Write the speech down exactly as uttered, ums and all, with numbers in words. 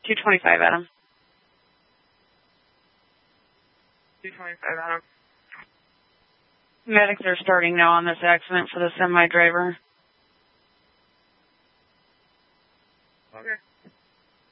two twenty-five, Adam. two twenty-five, Adam. Medics are starting now on this accident for the semi-driver. Okay.